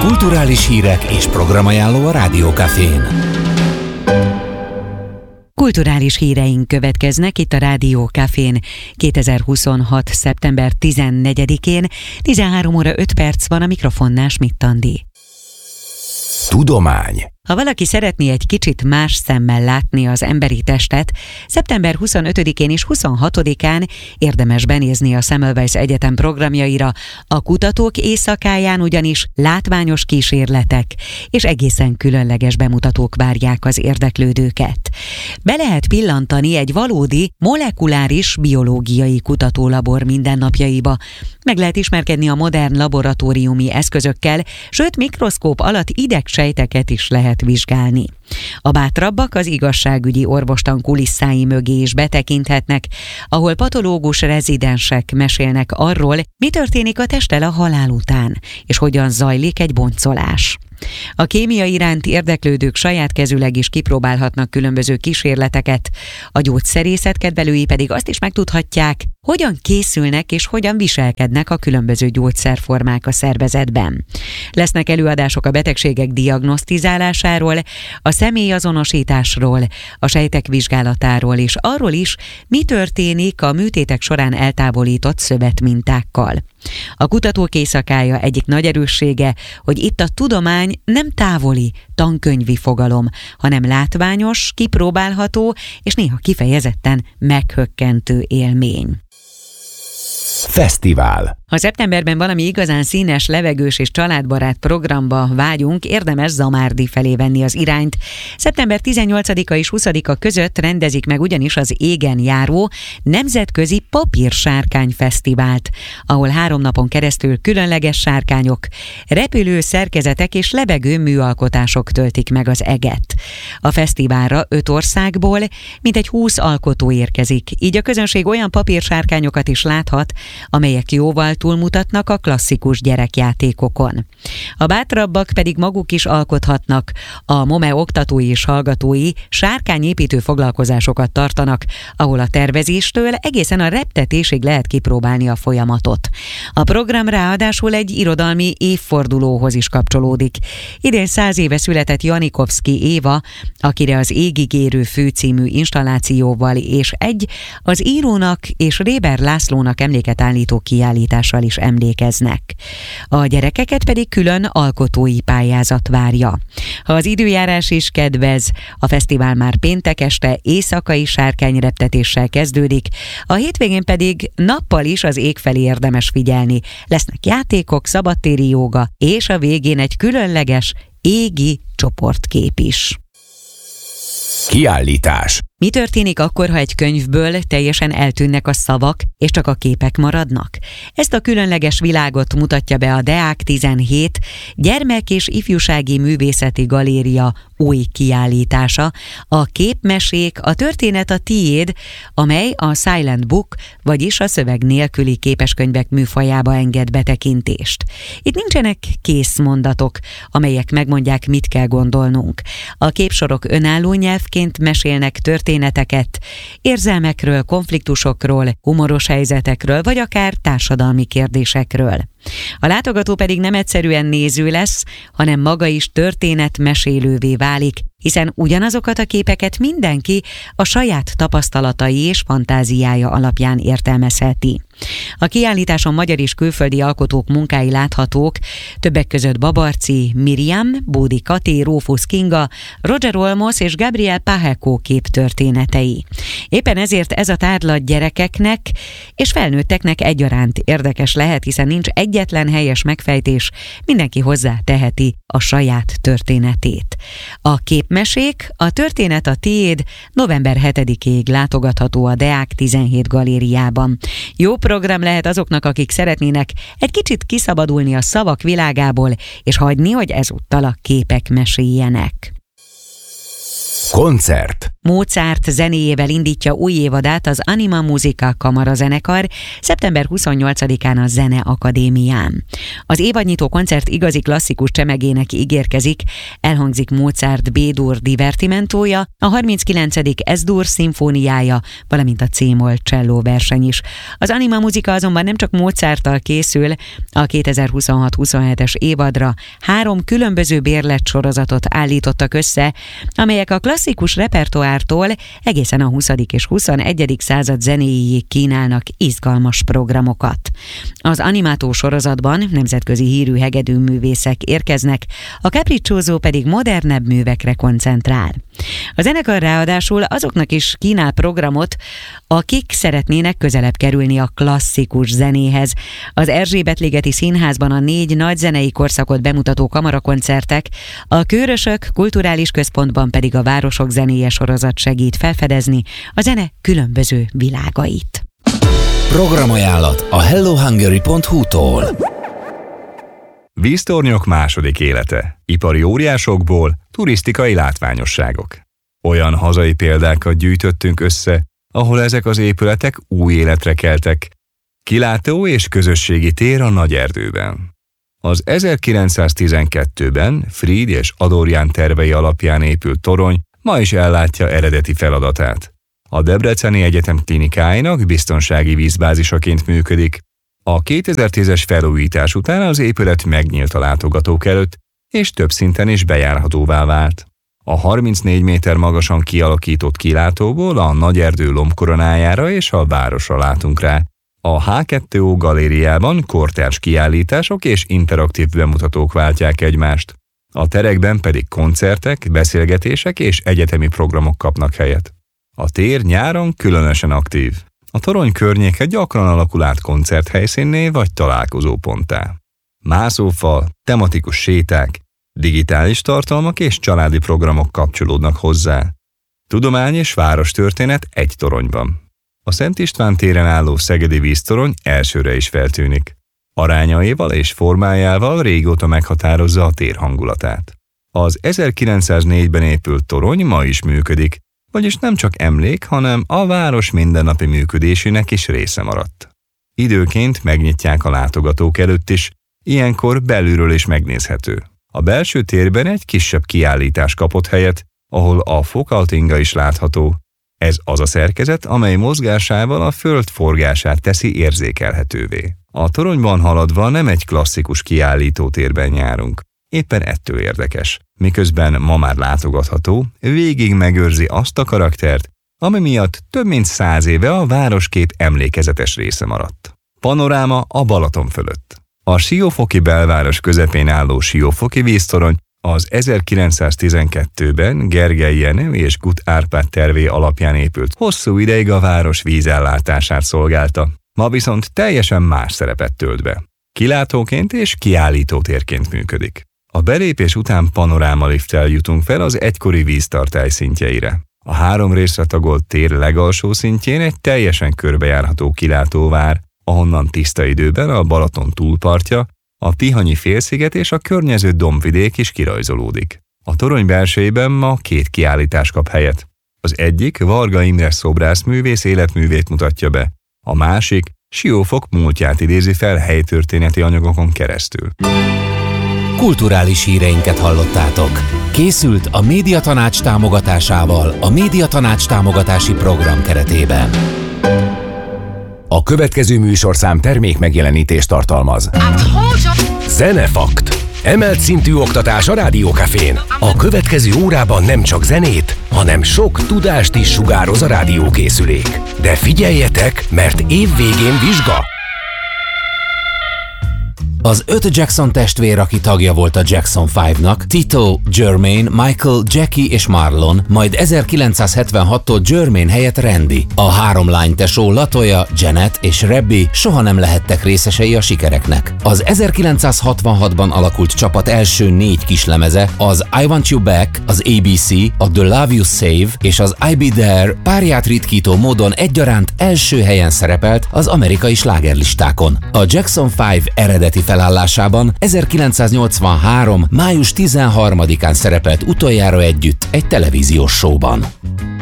Kulturális hírek és programajánló a Rádiókafén. Kulturális híreink következnek itt a Rádiókafén 2026. szeptember 14-én, 13 óra 5 perc van, a mikrofonnál Schmidt Andi. Tudomány. Ha valaki szeretné egy kicsit más szemmel látni az emberi testet, szeptember 25-én és 26-án érdemes benézni a Semmelweis Egyetem programjaira. A kutatók éjszakáján ugyanis látványos kísérletek és egészen különleges bemutatók várják az érdeklődőket. Be lehet pillantani egy valódi molekuláris biológiai kutatólabor mindennapjaiba. Meg lehet ismerkedni a modern laboratóriumi eszközökkel, sőt mikroszkóp alatt idegsejteket is lehet vizsgálni. A bátrabbak az igazságügyi orvostan kulisszái mögé is betekinthetnek, ahol patológus rezidensek mesélnek arról, mi történik a testtel a halál után, és hogyan zajlik egy boncolás. A kémia iránt érdeklődők saját kezüleg is kipróbálhatnak különböző kísérleteket, a gyógyszerészet kedvelői pedig azt is megtudhatják, hogyan készülnek és hogyan viselkednek a különböző gyógyszerformák a szervezetben. Lesznek előadások a betegségek diagnosztizálásáról, a személyazonosításról, a sejtek vizsgálatáról és arról is, mi történik a műtétek során eltávolított szövetmintákkal. A kutatók éjszakája egyik nagy erőssége, hogy itt a tudomány nem távoli, tankönyvi fogalom, hanem látványos, kipróbálható és néha kifejezetten meghökkentő élmény. Fesztivál. Ha szeptemberben valami igazán színes, levegős és családbarát programba vágyunk, érdemes Zamárdi felé venni az irányt. Szeptember 18-a és 20-a között rendezik meg ugyanis az égen járó Nemzetközi Papírsárkány Fesztivált, ahol 3 napon keresztül különleges sárkányok, repülő szerkezetek és lebegő műalkotások töltik meg az eget. A fesztiválra 5 országból mintegy 20 alkotó érkezik, így a közönség olyan papírsárkányokat is láthat, amelyek jóval túlmutatnak a klasszikus gyerekjátékokon. A bátrabbak pedig maguk is alkothatnak. A MOME oktatói és hallgatói sárkányépítő foglalkozásokat tartanak, ahol a tervezéstől egészen a reptetésig lehet kipróbálni a folyamatot. A program ráadásul egy irodalmi évfordulóhoz is kapcsolódik. Idén 100 éve született Janikovszky Éva, akire az Égig érő főcímű installációval és az írónak és Réber Lászlónak emléket állító kiállítással is emlékeznek. A gyerekeket pedig külön alkotói pályázat várja. Ha az időjárás is kedvez, a fesztivál már péntek este éjszakai sárkányreptetéssel kezdődik, a hétvégén pedig nappal is az ég felé érdemes figyelni. Lesznek játékok, szabadtéri jóga, és a végén egy különleges égi csoportkép is. Kiállítás. Mi történik akkor, ha egy könyvből teljesen eltűnnek a szavak, és csak a képek maradnak? Ezt a különleges világot mutatja be a Deák 17 Gyermek- és Ifjúsági Művészeti Galéria új kiállítása, a Képmesék, a történet a tiéd, amely a Silent Book, vagyis a szöveg nélküli képeskönyvek műfajába enged betekintést. Itt nincsenek készmondatok, amelyek megmondják, mit kell gondolnunk. A képsorok önálló nyelvként mesélnek történeteket, érzelmekről, konfliktusokról, humoros helyzetekről, vagy akár társadalmi kérdésekről. A látogató pedig nem egyszerűen néző lesz, hanem maga is történetmesélővé válik, hiszen ugyanazokat a képeket mindenki a saját tapasztalatai és fantáziája alapján értelmezheti. A kiállításon magyar és külföldi alkotók munkái láthatók, többek között Babarci Miriam, Bódi Kati, Rófusz Kinga, Roger Olmos és Gabriel Pacheco képtörténetei. Éppen ezért ez a tárlat gyerekeknek és felnőtteknek egyaránt érdekes lehet, hiszen nincs egyetlen helyes megfejtés, mindenki hozzá teheti a saját történetét. A Képmesék, a történet a tiéd november 7-ig látogatható a Deák 17 galériában. Jó program lehet azoknak, akik szeretnének egy kicsit kiszabadulni a szavak világából, és hagyni, hogy ezúttal a képek meséljenek. Koncert. Mozart zenéjével indítja új évadát az Anima Musica kamarazenekar szeptember 28-án a Zene Akadémián. Az évadnyitó koncert igazi klasszikus csemegének ígérkezik, elhangzik Mozart B-dur divertimentója, a 39. S-dur szimfóniája, valamint a C-moll cselló verseny is. Az Anima Musica azonban nem csak Mozarttal készül, a 2026-27-es évadra 3 különböző bérletsorozatot állítottak össze, amelyek a klasszikus repertoártól egészen a 20. és 21. század zenéjéig kínálnak izgalmas programokat. Az Animátó sorozatban nemzetközi hírű hegedűművészek érkeznek, a Capriccioso pedig modernebb művekre koncentrál. A zenekar ráadásul azoknak is kínál programot, akik szeretnének közelebb kerülni a klasszikus zenéhez. Az Erzsébet-ligeti Színházban a 4 nagy zenei korszakot bemutató kamarakoncertek, a Kőrösök Kulturális Központban pedig a Városok zenéje sorozat segít felfedezni a zene különböző világait. Programajánlat a hellohungary.hu-tól. Víztornyok második élete. Ipari óriásokból turisztikai látványosságok. Olyan hazai példákat gyűjtöttünk össze, ahol ezek az épületek új életre keltek. Kilátó és közösségi tér a Nagyerdőben. Az 1912-ben Fried és Adorján tervei alapján épült torony ma is ellátja eredeti feladatát. A Debreceni Egyetem klinikáinak biztonsági vízbázisaként működik. A 2010-es felújítás után az épület megnyílt a látogatók előtt, és több szinten is bejárhatóvá vált. A 34 méter magasan kialakított kilátóból a Nagyerdő lombkoronájára és a városra látunk rá. A H2O galériában kortárs kiállítások és interaktív bemutatók váltják egymást. A terekben pedig koncertek, beszélgetések és egyetemi programok kapnak helyet. A tér nyáron különösen aktív. A torony környéke gyakran alakul át koncerthelyszínné vagy találkozóponttá. Mászófal, tematikus séták, digitális tartalmak és családi programok kapcsolódnak hozzá. Tudomány és várostörténet egy toronyban. A Szent István téren álló szegedi víztorony elsőre is feltűnik. Arányaival és formájával régóta meghatározza a tér hangulatát. Az 1904-ben épült torony ma is működik, vagyis nem csak emlék, hanem a város mindennapi működésének is része maradt. Időként megnyitják a látogatók előtt is, ilyenkor belülről is megnézhető. A belső térben egy kisebb kiállítás kapott helyet, ahol a Fokaltinga is látható. Ez az a szerkezet, amely mozgásával a föld forgását teszi érzékelhetővé. A toronyban haladva nem egy klasszikus kiállítótérben járunk. Éppen ettől érdekes. Miközben ma már látogatható, végig megőrzi azt a karaktert, ami miatt több mint 100 éve a városkép emlékezetes része maradt. Panoráma a Balaton fölött. A Siófoki belváros közepén álló Siófoki víztorony az 1912-ben Gergely Jenő és Gut Árpád tervé alapján épült, hosszú ideig a város vízellátását szolgálta. Ma viszont teljesen más szerepet tölt be. Kilátóként és kiállítótérként működik. A belépés után panorámalifttel jutunk fel az egykori víztartály szintjeire. A 3 részre tagolt tér legalsó szintjén egy teljesen körbejárható kilátó vár, ahonnan tiszta időben a Balaton túlpartja, a Tihanyi félsziget és a környező dombvidék is kirajzolódik. A torony belsejében ma 2 kiállítás kap helyet. Az egyik Varga Imre szobrászművész életművét mutatja be, a másik Siófok múltját idézi fel helytörténeti anyagokon keresztül. Kulturális híreinket hallottátok. Készült a Médiatanács támogatásával a Médiatanács támogatási program keretében. A következő műsorszám termék megjelenítést tartalmaz. Zenefakt. Emelt szintű oktatás a Rádió Cafén. A következő órában nem csak zenét, hanem sok tudást is sugároz a rádiókészülék. De figyeljetek, mert év végén vizsga! Az 5 Jackson testvér, aki tagja volt a Jackson 5-nak, Tito, Jermaine, Michael, Jackie és Marlon, majd 1976-tól Jermaine helyett Randy. A 3 lánytesó Latoya, Janet és Rebby soha nem lehettek részesei a sikereknek. Az 1966-ban alakult csapat első 4 kislemeze, az I Want You Back, az ABC, a The Love You Save és az I Be There párját ritkító módon egyaránt első helyen szerepelt az amerikai slágerlistákon. A Jackson 5 eredeti felállásában 1983. május 13-án szerepelt utoljára együtt egy televíziós showban.